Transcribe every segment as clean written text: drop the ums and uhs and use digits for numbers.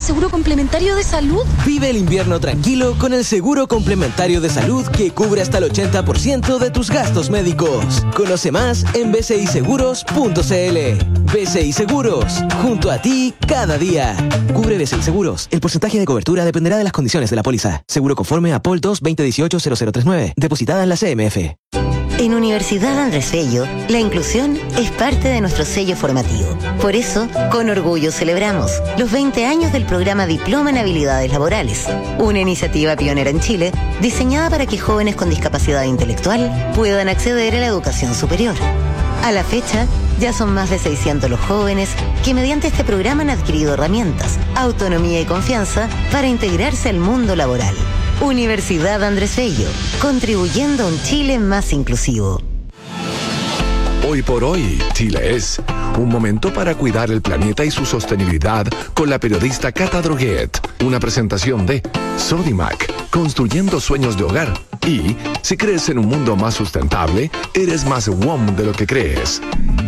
seguro complementario de salud? Vive el invierno tranquilo con el seguro complementario de salud que cubre hasta el 80% de tus gastos médicos. Conoce más en bciseguros.cl. BCI Seguros, junto a ti cada día. Cubre BCI Seguros. El porcentaje de cobertura dependerá de las condiciones de la póliza. Seguro conforme a POL 2 2018-0039. Depositada en la CMF. En Universidad Andrés Bello, la inclusión es parte de nuestro sello formativo. Por eso, con orgullo celebramos los 20 años del programa Diploma en Habilidades Laborales, una iniciativa pionera en Chile diseñada para que jóvenes con discapacidad intelectual puedan acceder a la educación superior. A la fecha, ya son más de 600 los jóvenes que mediante este programa han adquirido herramientas, autonomía y confianza para integrarse al mundo laboral. Universidad Andrés Bello, contribuyendo a un Chile más inclusivo. Hoy por hoy, Chile es un momento para cuidar el planeta y su sostenibilidad con la periodista Cata Droguet. Una presentación de Sodimac, construyendo sueños de hogar. Y, si crees en un mundo más sustentable, eres más WOM de lo que crees.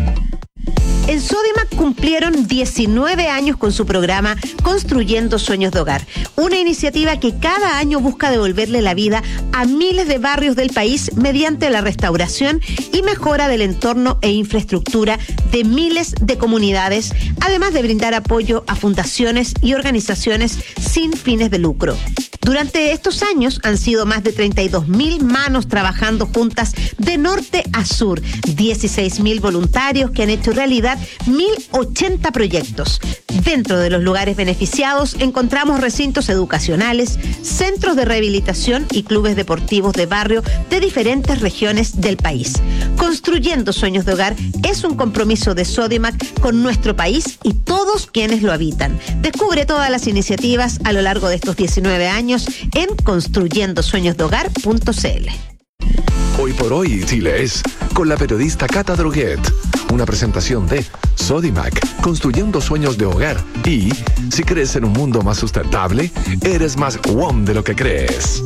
En Sodimac cumplieron 19 años con su programa Construyendo Sueños de Hogar, una iniciativa que cada año busca devolverle la vida a miles de barrios del país mediante la restauración y mejora del entorno e infraestructura de miles de comunidades, además de brindar apoyo a fundaciones y organizaciones sin fines de lucro. Durante estos años han sido más de 32.000 manos trabajando juntas de norte a sur, 16.000 voluntarios que han hecho realidad 1.080 proyectos. Dentro de los lugares beneficiados encontramos recintos educacionales, centros de rehabilitación y clubes deportivos de barrio de diferentes regiones del país. Construyendo Sueños de Hogar es un compromiso de Sodimac con nuestro país y todos quienes lo habitan. Descubre todas las iniciativas a lo largo de estos 19 años en construyendosueñosdehogar.cl. Hoy por hoy, Chile es con la periodista Cata Droguet. Una presentación de Sodimac, construyendo sueños de hogar. Y, si crees en un mundo más sustentable, eres más WOM de lo que crees.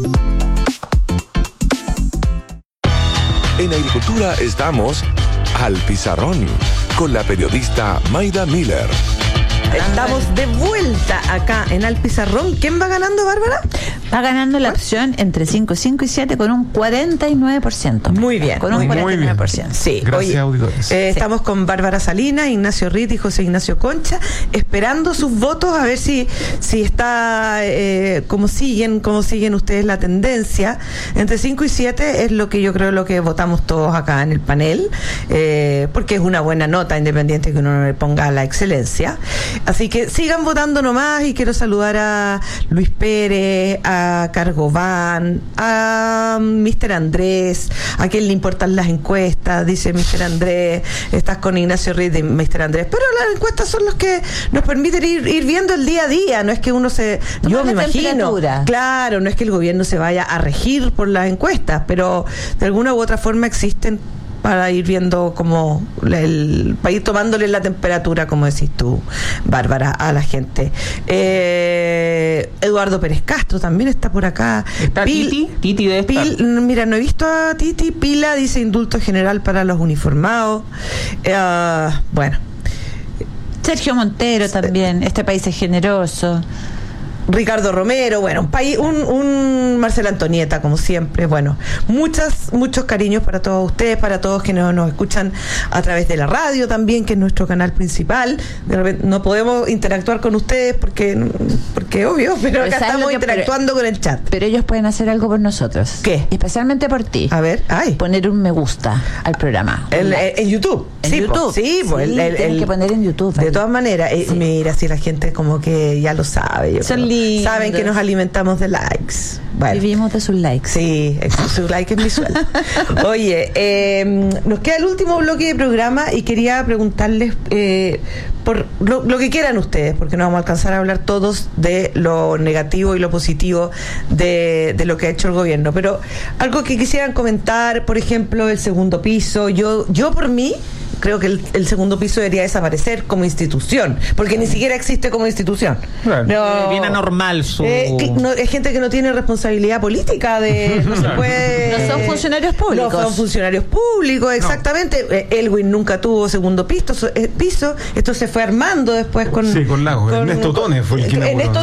En agricultura estamos al pizarrón con la periodista Maida Miller. Estamos de vuelta acá en Al Pizarrón. ¿Quién va ganando, Bárbara? Va ganando la opción entre 5, 5 y 7 con un 49%. Muy bien. Con un 49%. Sí. Gracias, oye, auditores. Estamos con Bárbara Salinas, Ignacio Ritt y José Ignacio Concha, esperando sus votos a ver si está, cómo siguen ustedes la tendencia. Entre 5 y 7 es lo que yo creo lo que votamos todos acá en el panel, porque es una buena nota, independiente que uno no le ponga la excelencia. Así que sigan votando nomás, y quiero saludar a Luis Pérez, a Cargován, a Mr. Andrés, a quien le importan las encuestas, dice Mr. Andrés. Estás con Ignacio Ritt y Mr. Andrés, pero las encuestas son los que nos permiten ir viendo el día a día, no es que uno yo me imagino, claro, no es que el gobierno se vaya a regir por las encuestas, pero de alguna u otra forma existen para ir viendo como para ir tomándole la temperatura, como decís tú, Bárbara, a la gente. Eduardo Pérez Castro también está por acá. ¿Está Titi? Titi debe estar. Mira, no he visto a Titi. Pila dice indulto general para los uniformados. Bueno. Sergio Montero también, este país es generoso. Ricardo Romero, bueno, un Marcela Antonieta, como siempre. Bueno, muchos cariños para todos ustedes, para todos que nos escuchan a través de la radio también, que es nuestro canal principal. De repente no podemos interactuar con ustedes porque obvio, pero acá estamos interactuando con el chat. Pero ellos pueden hacer algo por nosotros. ¿Qué? Especialmente por ti. A ver, poner un me gusta al programa. En YouTube. En YouTube. Sí, tienen que poner en YouTube. De todas maneras, mira, si la gente como que ya lo sabe. Saben que nos alimentamos de likes. Bueno, vivimos de sus likes. Sí, su like es mi sueldo. Oye, nos queda el último bloque de programa y quería preguntarles por lo que quieran ustedes, porque no vamos a alcanzar a hablar todos de lo negativo y lo positivo de lo que ha hecho el gobierno, pero algo que quisieran comentar, por ejemplo, el segundo piso. Yo por mí creo que el segundo piso debería desaparecer como institución, porque ni siquiera existe como institución. Bueno, bien anormal su... es gente que no tiene responsabilidad política, no se puede... No son funcionarios públicos. No son funcionarios públicos, exactamente. No. Elwin nunca tuvo segundo piso. Esto se fue armando después con... Sí, con Lagos. Ernesto Tones fue el que inauguró.